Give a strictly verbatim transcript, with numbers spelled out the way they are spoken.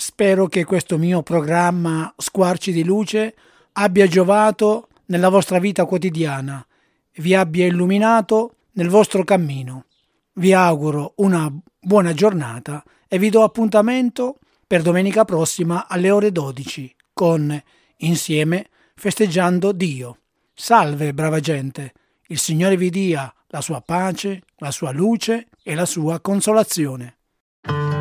Spero che questo mio programma Squarci di Luce abbia giovato nella vostra vita quotidiana, vi abbia illuminato nel vostro cammino. Vi auguro una buona giornata e vi do appuntamento per domenica prossima alle ore dodici con Insieme festeggiando Dio. Salve brava gente, il Signore vi dia la sua pace, la sua luce e la sua consolazione.